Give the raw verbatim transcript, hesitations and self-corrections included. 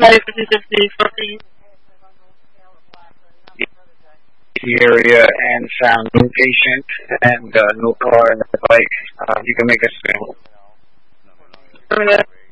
fifty fifty fucking the area and found no patient and uh, no car and the bike. Uh, you can make us know.